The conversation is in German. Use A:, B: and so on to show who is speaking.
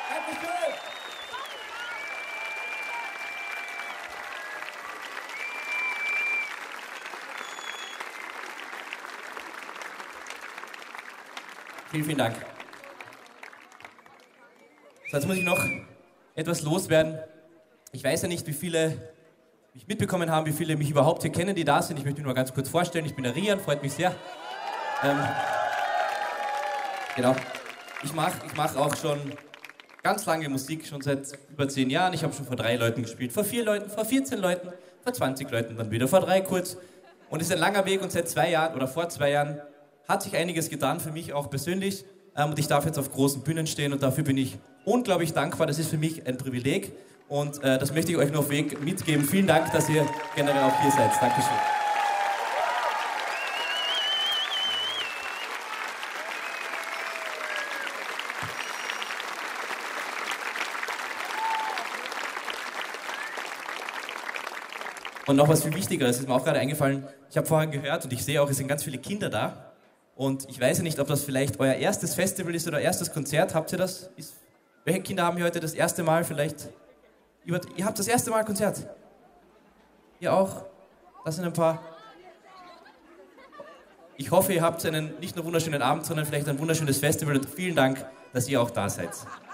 A: Dankeschön. Vielen, vielen Dank. So, jetzt muss ich noch etwas loswerden. Ich weiß ja nicht, wie viele mich mitbekommen haben, wie viele mich überhaupt hier kennen, die da sind. Ich möchte mich nur ganz kurz vorstellen. Ich bin der Rian, freut mich sehr. Genau. Ich mach auch schon ganz lange Musik, schon seit über 10 Jahren. Ich habe schon vor 3 Leuten gespielt, vor 4 Leuten, vor 14 Leuten, vor 20 Leuten, dann wieder vor 3 kurz. Und es ist ein langer Weg und seit 2 Jahren oder vor 2 Jahren hat sich einiges getan für mich auch persönlich. Und ich darf jetzt auf großen Bühnen stehen und dafür bin ich unglaublich dankbar. Das ist für mich ein Privileg und das möchte ich euch nur auf Weg mitgeben. Vielen Dank, dass ihr generell auch hier seid. Dankeschön. Und noch was viel Wichtigeres ist mir auch gerade eingefallen. Ich habe vorhin gehört und ich sehe auch, es sind ganz viele Kinder da. Und ich weiß ja nicht, ob das vielleicht euer erstes Festival ist oder erstes Konzert. Habt ihr das? Welche Kinder haben hier heute das erste Mal vielleicht? Ihr habt das erste Mal Konzert? Ihr auch? Das sind ein paar. Ich hoffe, ihr habt einen nicht nur wunderschönen Abend, sondern vielleicht ein wunderschönes Festival. Und vielen Dank, dass ihr auch da seid.